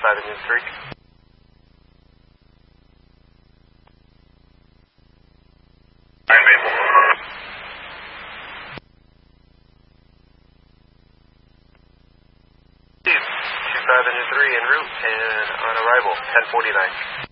Avenue 3. Avenue 3 en route and on arrival, 10:49.